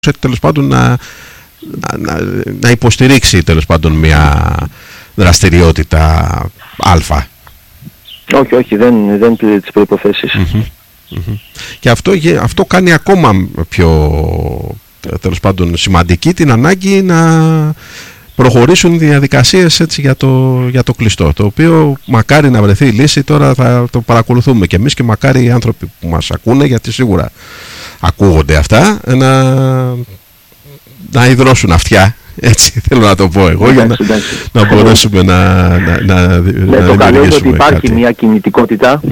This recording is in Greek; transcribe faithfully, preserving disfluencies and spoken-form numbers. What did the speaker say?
τέλος πάντων να, να, να υποστηρίξει τέλος πάντων μια δραστηριότητα α. Όχι, όχι, δεν, δεν πληρεί τις προϋποθέσεις. Mm-hmm, mm-hmm. Και αυτό, αυτό κάνει ακόμα πιο τέλος πάντων σημαντική την ανάγκη να προχωρήσουν διαδικασίες έτσι για το, για το κλειστό, το οποίο μακάρι να βρεθεί η λύση. Τώρα θα το παρακολουθούμε και εμείς και μακάρι οι άνθρωποι που μας ακούνε, γιατί σίγουρα ακούγονται αυτά, να, να υδρώσουν αυτιά, έτσι θέλω να το πω εγώ, εντάξει, για να, να μπορέσουμε να, να, να, ναι, να το καλό είναι ότι υπάρχει κάτι. Μια κινητικότητα